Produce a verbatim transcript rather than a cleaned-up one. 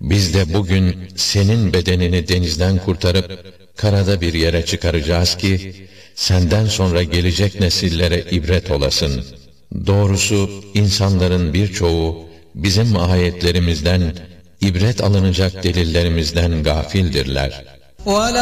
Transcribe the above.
Biz de bugün senin bedenini denizden kurtarıp karada bir yere çıkaracağız ki senden sonra gelecek nesillere ibret olasın. Doğrusu insanların birçoğu bizim ayetlerimizden, ibret alınacak delillerimizden gafildirler.